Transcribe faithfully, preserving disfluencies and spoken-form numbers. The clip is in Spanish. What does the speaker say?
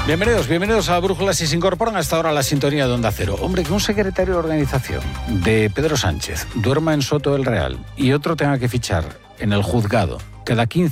Bienvenidos, bienvenidos a Brújula. Si se incorporan hasta ahora a la sintonía de Onda Cero. Hombre, que un secretario de organización de Pedro Sánchez duerma en Soto del Real y otro tenga que fichar en el juzgado cada quince